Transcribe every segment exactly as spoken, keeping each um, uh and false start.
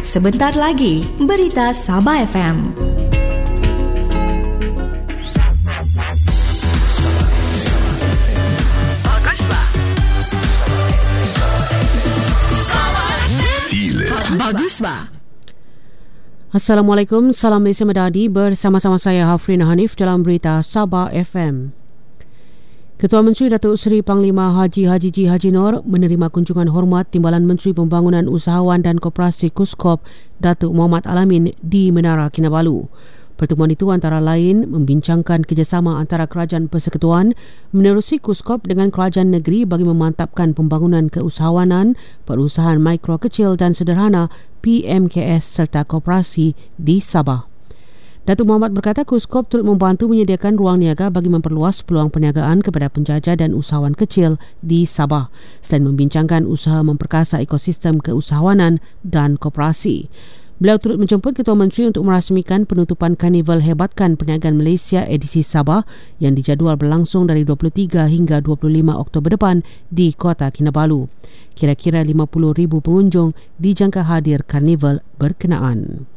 Sebentar lagi, Berita Sabah F M. Bagus ba? Assalamualaikum, salam Malaysia Madani, bersama-sama saya Hafrin Hanif dalam Berita Sabah F M. Ketua Menteri Datuk Seri Panglima Haji Haji G. Haji Noor menerima kunjungan hormat Timbalan Menteri Pembangunan Usahawan dan Koperasi KUSKOP Datuk Muhammad Alamin di Menara Kinabalu. Pertemuan itu antara lain membincangkan kerjasama antara Kerajaan Persekutuan menerusi KUSKOP dengan kerajaan negeri bagi memantapkan pembangunan keusahawanan, perusahaan mikro kecil dan sederhana P M K S serta koperasi di Sabah. Datuk Muhammad berkata KUSKOP turut membantu menyediakan ruang niaga bagi memperluas peluang perniagaan kepada penjajah dan usahawan kecil di Sabah selain membincangkan usaha memperkasa ekosistem keusahawanan dan koperasi. Beliau turut menjemput Ketua Menteri untuk merasmikan penutupan Karnival Hebatkan Perniagaan Malaysia edisi Sabah yang dijadual berlangsung dari dua puluh tiga hingga dua puluh lima Oktober depan di Kota Kinabalu. Kira-kira lima puluh ribu pengunjung dijangka hadir karnival berkenaan.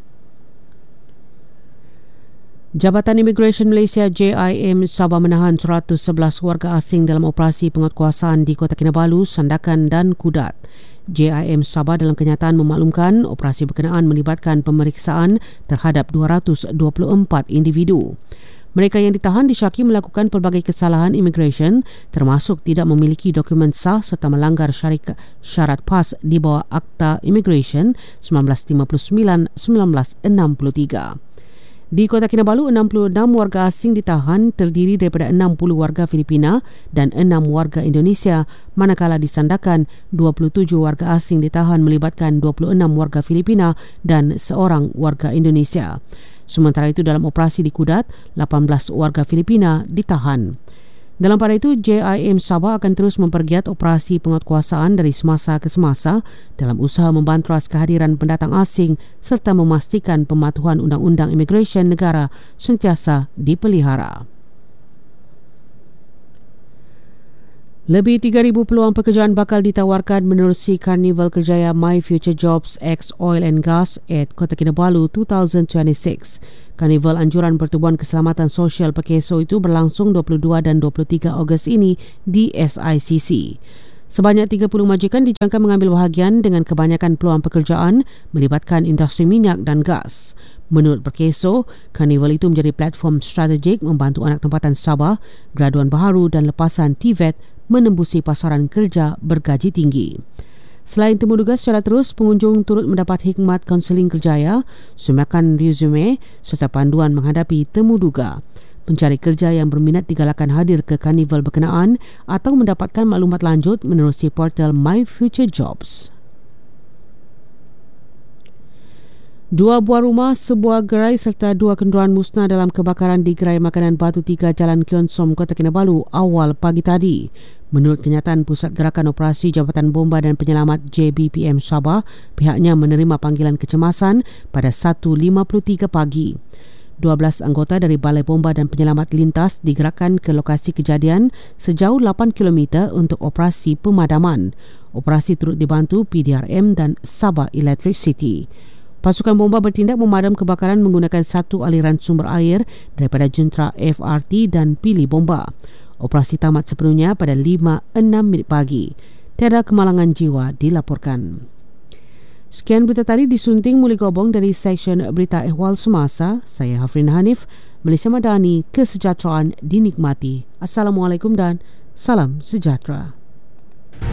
Jabatan Immigration Malaysia J I M Sabah menahan seratus sebelas warga asing dalam operasi penguatkuasaan di Kota Kinabalu, Sandakan dan Kudat. J I M Sabah dalam kenyataan memaklumkan operasi berkenaan melibatkan pemeriksaan terhadap dua ratus dua puluh empat individu. Mereka yang ditahan disyaki melakukan pelbagai kesalahan imigresen termasuk tidak memiliki dokumen sah serta melanggar syarikat, syarat PAS di bawah Akta Immigration seribu sembilan ratus lima puluh sembilan - seribu sembilan ratus enam puluh tiga. Di Kota Kinabalu, enam puluh enam warga asing ditahan terdiri daripada enam puluh warga Filipina dan enam warga Indonesia, manakala di Sandakan, dua puluh tujuh warga asing ditahan melibatkan dua puluh enam warga Filipina dan seorang warga Indonesia. Sementara itu dalam operasi di Kudat, lapan belas warga Filipina ditahan. Dalam pada itu, J I M Sabah akan terus mempergiat operasi penguatkuasaan dari semasa ke semasa dalam usaha membantras kehadiran pendatang asing serta memastikan pematuhan undang-undang imigresen negara sentiasa dipelihara. Lebih tiga ribu peluang pekerjaan bakal ditawarkan menerusi Karnival Kerjaya My Future Jobs X Oil and Gas at Kota Kinabalu dua ribu dua puluh enam. Karnival Anjuran Pertubuhan Keselamatan Sosial Pekeso itu berlangsung dua puluh dua dan dua puluh tiga Ogos ini di S I C C. Sebanyak tiga puluh majikan dijangka mengambil bahagian dengan kebanyakan peluang pekerjaan melibatkan industri minyak dan gas. Menurut Perkeso, Karnival itu menjadi platform strategik membantu anak tempatan Sabah, graduan baharu dan lepasan T V E T menembusi pasaran kerja bergaji tinggi. Selain temuduga secara terus, pengunjung turut mendapat hikmat kaunseling kerjaya, semakan resume serta panduan menghadapi temuduga. Pencari kerja yang berminat digalakan hadir ke karnival berkenaan atau mendapatkan maklumat lanjut menerusi portal My Future Jobs. Dua buah rumah, sebuah gerai serta dua kenderaan musnah dalam kebakaran di Gerai Makanan Batu Tiga Jalan Kion Som, Kota Kinabalu awal pagi tadi. Menurut kenyataan Pusat Gerakan Operasi Jabatan Bomba dan Penyelamat J B P M Sabah, pihaknya menerima panggilan kecemasan pada satu lima puluh tiga pagi. dua belas anggota dari Balai Bomba dan Penyelamat Lintas digerakkan ke lokasi kejadian sejauh lapan kilometer untuk operasi pemadaman. Operasi turut dibantu P D R M dan Sabah Electricity. Pasukan bomba bertindak memadam kebakaran menggunakan satu aliran sumber air daripada jentera F R T dan pili bomba. Operasi tamat sepenuhnya pada lima enam minit pagi. Tiada kemalangan jiwa dilaporkan. Sekian berita tadi disunting Muli Gobong dari Seksyen Berita Ehwal Semasa. Saya Hafrin Hanif, Malaysia Madani, kesejahteraan dinikmati. Assalamualaikum dan salam sejahtera.